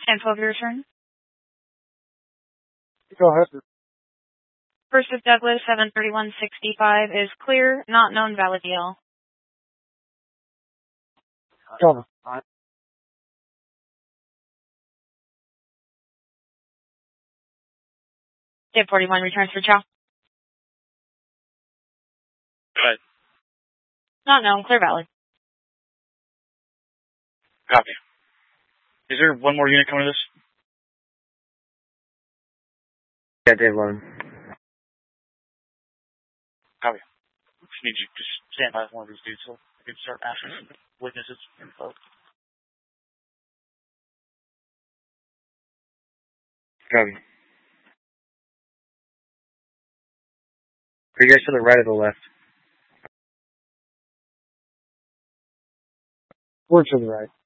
10-12, your turn. Go ahead. First with Douglas, 73165 is clear, not known, valid deal. Cover. Dave 41 returns for Chow. Right. Not known, clear, valid. Copy. Is there one more unit coming to this? Yeah, Dave 11. Copy. Just need you to stand by with one of these dudes so I can start asking some witnesses info. Copy. Are you guys to the right or the left? We're to the right.